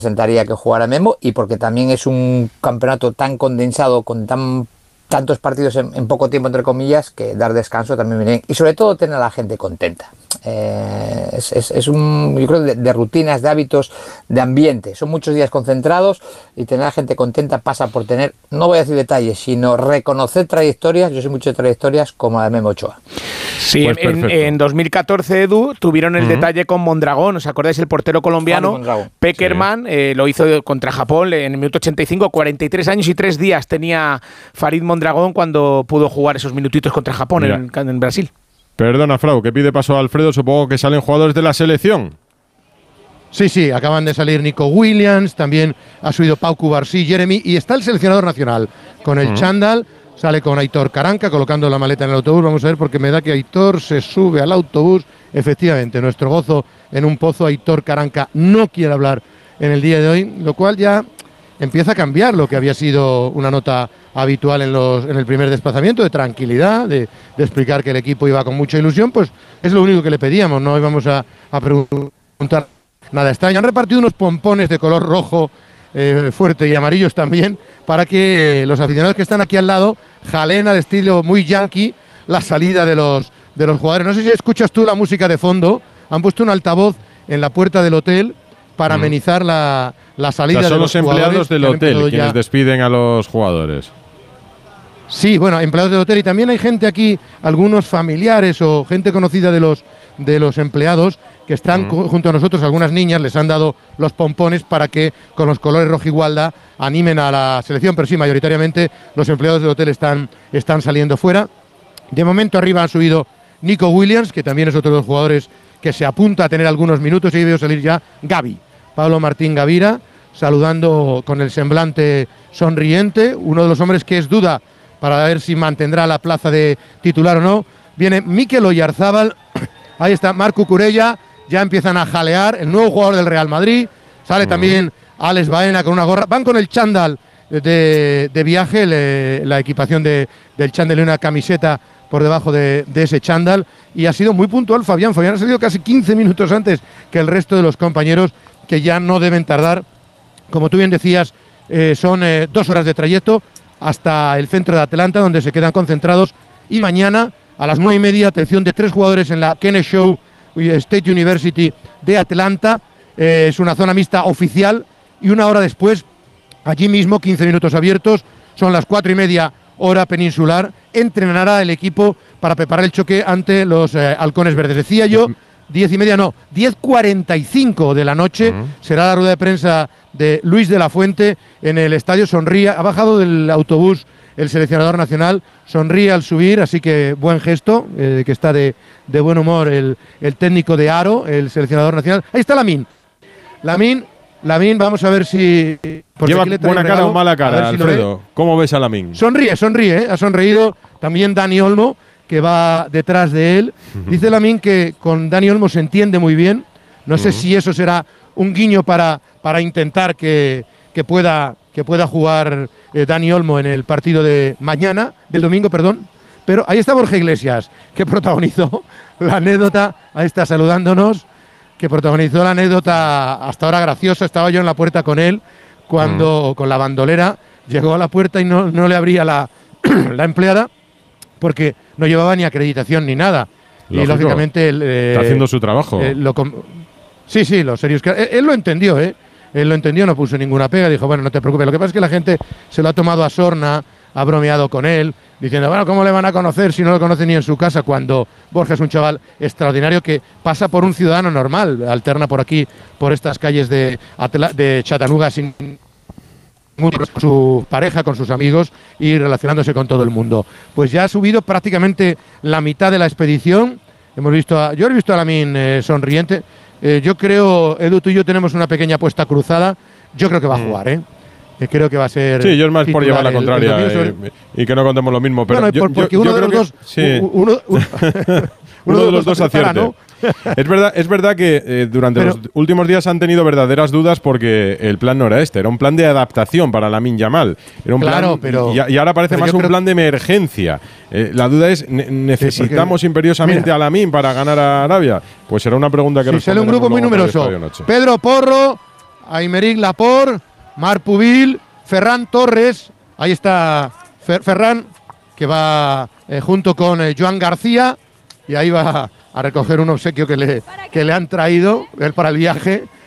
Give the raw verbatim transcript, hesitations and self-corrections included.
sentaría que jugara Memo, y porque también es un campeonato tan condensado, con tan tantos partidos en, en poco tiempo, entre comillas, que dar descanso también viene bien. Y sobre todo tener a la gente contenta. Eh, es, es, es un, yo creo, de, de rutinas, de hábitos, de ambiente. Son muchos días concentrados, y tener a la gente contenta pasa por tener, no voy a decir detalles, sino reconocer trayectorias. Yo soy mucho de trayectorias como la de Memo Ochoa. Sí, pues en, en dos mil catorce, Edu, tuvieron el uh-huh. detalle con Mondragón. ¿Os acordáis? El portero colombiano Pekerman, sí. eh, lo hizo contra Japón en el minuto ochenta y cinco, cuarenta y tres años y tres días tenía Farid Mondragón cuando pudo jugar esos minutitos contra Japón en, en Brasil. Perdona, Frau, que pide paso a Alfredo. Supongo que salen jugadores de la selección. Sí, sí, acaban de salir Nico Williams, también ha subido Pau Cubarsí, Jeremy, y está el seleccionador nacional con el uh-huh. chándal. Sale con Aitor Caranca colocando la maleta en el autobús. Vamos a ver, porque me da que Aitor se sube al autobús. Efectivamente, nuestro gozo en un pozo. Aitor Caranca no quiere hablar en el día de hoy, lo cual ya empieza a cambiar lo que había sido una nota habitual en, los, en el primer desplazamiento, de tranquilidad, de, de explicar que el equipo iba con mucha ilusión. Pues es lo único que le pedíamos, no íbamos a, a preguntar nada extraño. Han repartido unos pompones de color rojo eh, fuerte y amarillos también, para que eh, los aficionados que están aquí al lado jalen al estilo muy yankee la salida de los, de los jugadores. No sé si escuchas tú la música de fondo. Han puesto un altavoz en la puerta del hotel para mm. amenizar la, la salida, o sea, son de los, los empleados del hotel quienes ya despiden a los jugadores. Sí, bueno, empleados del hotel, y también hay gente aquí, algunos familiares o gente conocida de los, de los empleados que están mm. junto a nosotros. Algunas niñas les han dado los pompones para que con los colores rojigualda animen a la selección, pero sí, mayoritariamente los empleados del hotel están, están saliendo fuera. De momento arriba han subido Nico Williams, que también es otro de los jugadores que se apunta a tener algunos minutos, y he veo salir ya Gavi, Pablo Martín Gavira, saludando con el semblante sonriente, uno de los hombres que es duda para ver si mantendrá la plaza de titular o no. Viene Mikel Oyarzábal, ahí está Marc Cucurella, ya empiezan a jalear, el nuevo jugador del Real Madrid, sale uh-huh. también Alex Baena con una gorra, van con el chándal de, de viaje, le, la equipación de, del chándal y una camiseta por debajo de, de ese chándal, y ha sido muy puntual Fabián. Fabián ha salido casi quince minutos antes que el resto de los compañeros, que ya no deben tardar. Como tú bien decías, eh, son eh, dos horas de trayecto hasta el centro de Atlanta, donde se quedan concentrados, y mañana a las nueve y media, atención de tres jugadores en la Kennesaw State University de Atlanta. Eh, es una zona mixta oficial, y una hora después, allí mismo, quince minutos abiertos, son las cuatro y media hora peninsular, entrenará el equipo para preparar el choque ante los eh, halcones verdes. Decía yo, diez y media no, diez cuarenta y cinco de la noche, uh-huh. será la rueda de prensa de Luis de la Fuente en el estadio. Sonríe, ha bajado del autobús el seleccionador nacional, sonríe al subir, así que buen gesto, eh, que está de, de buen humor el, el técnico de Aro, el seleccionador nacional. Ahí está Lamine. Lamine, Lamine, vamos a ver si... ¿Lleva buena cara o mala cara, si Alfredo? ¿Cómo ves a Lamine? Sonríe, sonríe, ¿eh? Ha sonreído también Dani Olmo, que va detrás de él. Uh-huh. Dice Lamine que con Dani Olmo se entiende muy bien. No uh-huh. sé si eso será un guiño para, para intentar que, que, pueda, que pueda jugar eh, Dani Olmo en el partido de mañana, del domingo, perdón. Pero ahí está Borja Iglesias, que protagonizó la anécdota, ahí está saludándonos, que protagonizó la anécdota hasta ahora graciosa. Estaba yo en la puerta con él cuando, uh-huh. con la bandolera, llegó a la puerta y no, no le abría la, la empleada, porque no llevaba ni acreditación ni nada. Lógico. Y lógicamente él, eh, está haciendo su trabajo. Eh, lo sí, sí, lo serio es que él, él lo entendió, ¿eh? Él lo entendió, no puso ninguna pega, dijo, bueno, no te preocupes. Lo que pasa es que la gente se lo ha tomado a sorna, ha bromeado con él, diciendo, bueno, ¿cómo le van a conocer si no lo conocen ni en su casa? Cuando Borja es un chaval extraordinario que pasa por un ciudadano normal, alterna por aquí, por estas calles de, de Chattanooga sin con su pareja, con sus amigos y relacionándose con todo el mundo. Pues ya ha subido prácticamente la mitad de la expedición. Hemos visto a, yo he visto a Lamine eh, sonriente. Eh, yo creo, Edu, tú y yo tenemos una pequeña apuesta cruzada. Yo creo que va a jugar, ¿eh? Que creo que va a ser. Sí, yo es más por llevar la contraria el, el sobre... y, y que no contemos lo mismo. Pero bueno, yo, por, porque yo, uno, yo de creo los que, dos, sí. uno, uno, uno, uno de los dos acierte. ¿No? Es verdad, es verdad que eh, durante Pero, los últimos días han tenido verdaderas dudas porque el plan no era este, era un plan de adaptación para Lamine Yamal. Era un claro, plan, pero, y, y ahora parece más un plan de emergencia. Eh, la duda es, ne ¿necesitamos porque, imperiosamente mira, a Lamine para ganar a Arabia? Pues será una pregunta que si nos sale un grupo muy numeroso. Pedro Porro, Aymeric Laporte, Marc Pubil, Ferran Torres. Ahí está Fer Ferran, que va eh, junto con eh, Joan García, y ahí va a recoger un obsequio que le, que le han traído él para el viaje.